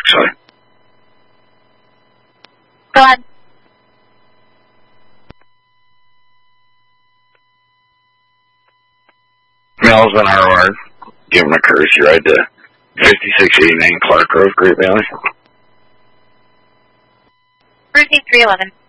actually. Go ahead. Mills and Harvard, give him a courtesy ride to 5689 Clark Road, Great Valley. Route 311.